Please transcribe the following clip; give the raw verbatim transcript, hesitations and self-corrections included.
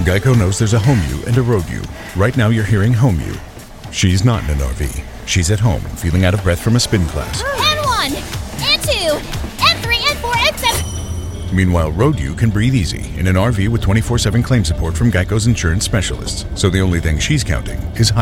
Geico knows there's a home you and a road you. Right now you're hearing home you. She's not in an R V. She's at home, feeling out of breath from a spin class. And one, and two, and three, and four, and seven. Meanwhile, road you can breathe easy in an R V with twenty-four seven claim support from Geico's insurance specialists. So the only thing she's counting is high.